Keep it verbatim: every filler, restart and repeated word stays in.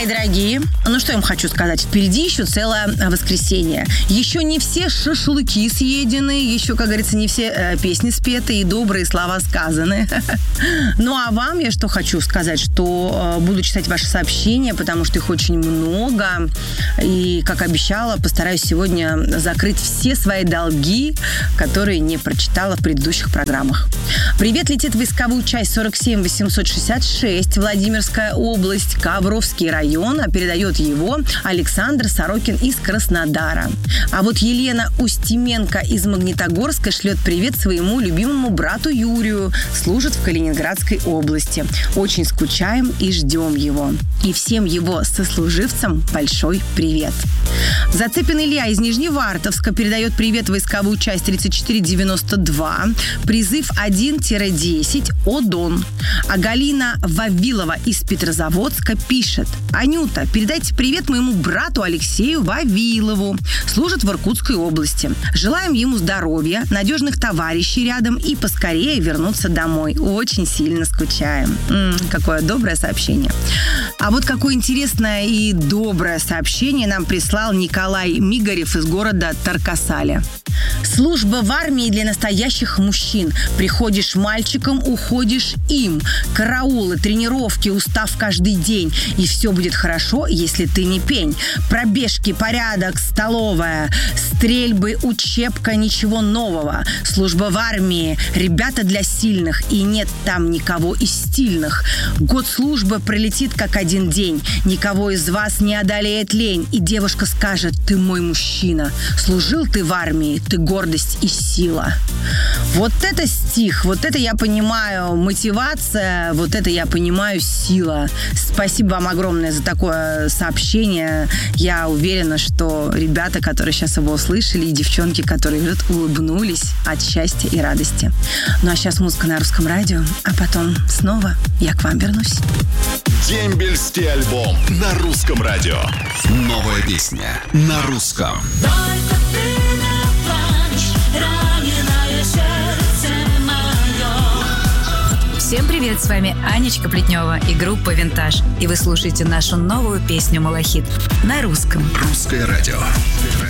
дорогие. Ну, что я вам хочу сказать. Впереди еще целое воскресенье. Еще не все шашлыки съедены, еще, как говорится, не все э, песни спеты и добрые слова сказаны. Ну, а вам я что хочу сказать, что э, буду читать ваши сообщения, потому что их очень много. И, как обещала, постараюсь сегодня закрыть все свои долги, которые не прочитала в предыдущих программах. Привет летит в войсковую часть сорок семь восемьсот шестьдесят шесть, Владимирская область, Ковровский район, а передает его Александр Сорокин из Краснодара. А вот Елена Устименко из Магнитогорска шлет привет своему любимому брату Юрию, служит в Калининградской области. Очень скучаем и ждем его. И всем его сослуживцам большой привет. Зацепин Илья из Нижневартовска передает привет в войсковую часть тридцать четыре девяносто два, призыв один десять, ОДОН. А Галина Вавилова из Петрозаводска пишет: Анюта, передайте привет моему брату Алексею Вавилову. Служит в Иркутской области. Желаем ему здоровья, надежных товарищей рядом и поскорее вернуться домой. Очень сильно скучаем. М-м, какое доброе сообщение. А вот какое интересное и доброе сообщение нам прислал Николай Мигарев из города Таркасаля. Служба в армии для настоящих мужчин. Приходишь мальчиком, уходишь им. Караулы, тренировки, устав каждый день. И все будет хорошо, если ты не пень. Пробежки, порядок, столовая, стрельбы, учебка, ничего нового. Служба в армии. Ребята для сильных. И нет там никого из стильных. Год службы пролетит как один день. Никого из вас не одолеет лень. И девушка скажет: ты мой мужчина. Служил ты в армии, ты гордость и сила. Вот это стих, вот это я понимаю мотивация, вот это я понимаю сила. Спасибо вам огромное за такое сообщение. Я уверена, что ребята, которые сейчас его услышали, и девчонки, которые идут, улыбнулись от счастья и радости. Ну а сейчас музыка на русском радио, а потом снова я к вам вернусь. Дембельский альбом на русском радио. Новая песня на русском. Всем привет, с вами Анечка Плетнева и группа «Винтаж». И вы слушаете нашу новую песню «Малахит» на русском. Русское радио.